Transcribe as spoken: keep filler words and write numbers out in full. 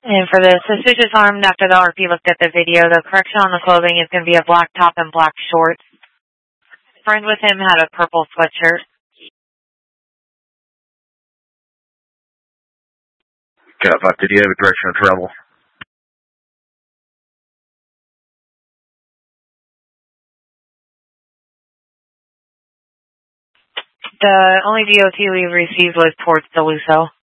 And for the suspicious armed, after the R P looked at the video, the correction on the clothing is going to be a black top and black shorts. Friend with him had a purple sweatshirt. Got five. Did you have a direction of travel? The only D O T we received was towards Deluso.